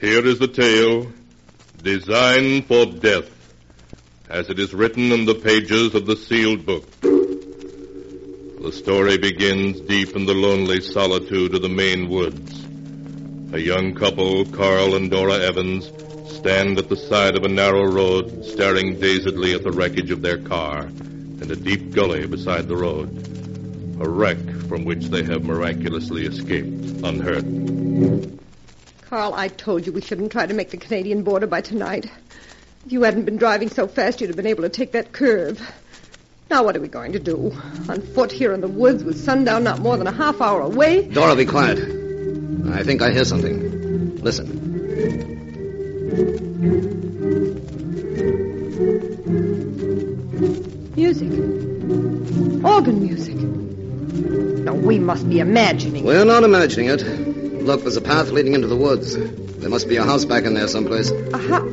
Here is the tale, Designed for Death, as it is written in the pages of the sealed book. The story begins deep in the lonely solitude of the Maine woods. A young couple, Carl and Dora Evans, stand at the side of a narrow road, staring dazedly at the wreckage of their car in a deep gully beside the road. A wreck from which they have miraculously escaped unhurt. Carl, I told you we shouldn't try to make the Canadian border by tonight. If you hadn't been driving so fast, you'd have been able to take that curve. Now what are we going to do? On foot here in the woods with sundown not more than a half hour away? Dora, be quiet. I think I hear something. Listen. Music. Organ music. No, we must be imagining. We're not imagining it. Look, there's a path leading into the woods. There must be a house back in there someplace. Well,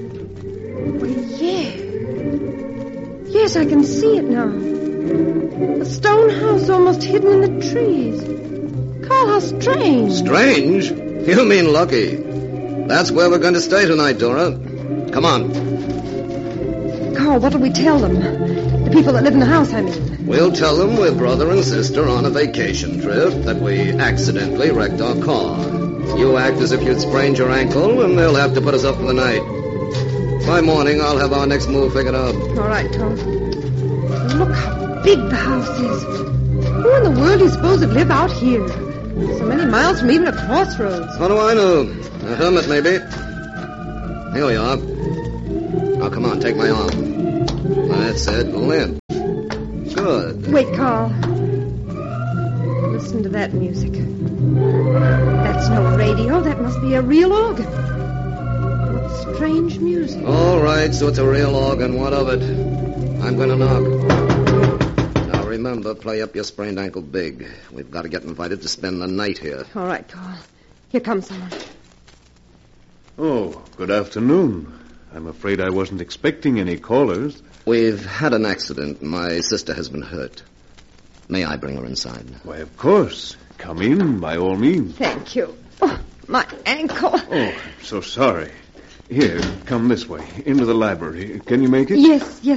yeah. Yes, I can see it now. A stone house almost hidden in the trees. Carl, how strange. Strange? You mean lucky. That's where we're going to stay tonight, Dora. Come on. Carl, what'll we tell them? The people that live in the house, I mean. We'll tell them we're brother and sister on a vacation trip, that we accidentally wrecked our car. You act as if you'd sprained your ankle, and they'll have to put us up for the night. By morning, I'll have our next move figured out. All right, Tom. Look how big the house is. Who in the world do you suppose would live out here? So many miles from even a crossroads. How do I know? A hermit, maybe. Here we are. Now, come on, take my arm. That's it, limp. Good. Wait, Carl. Listen to that music. That's no radio. That must be a real organ. What strange music. All right, so it's a real organ. What of it? I'm going to knock. Now, remember, play up your sprained ankle big. We've got to get invited to spend the night here. All right, Carl. Here comes someone. Oh, good afternoon. I'm afraid I wasn't expecting any callers. We've had an accident. My sister has been hurt. May I bring her inside? Why, of course. Come in, by all means. Thank you. Oh, my ankle. Oh, I'm so sorry. Here, come this way, into the library. Can you make it? Yes,